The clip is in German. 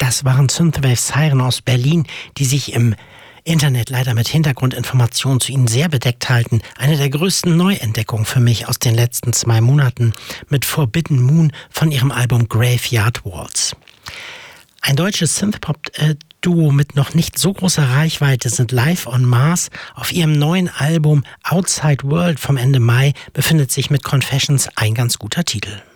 Das waren Synthwave Siren aus Berlin, die sich im Internet leider mit Hintergrundinformationen zu ihnen sehr bedeckt halten. Eine der größten Neuentdeckungen für mich aus den letzten 2 Monaten mit Forbidden Moon von ihrem Album Graveyard Waltz. Ein deutsches Synthpop-Duo mit noch nicht so großer Reichweite sind Live on Mars. Auf ihrem neuen Album Outside World vom Ende Mai befindet sich mit Confessions ein ganz guter Titel.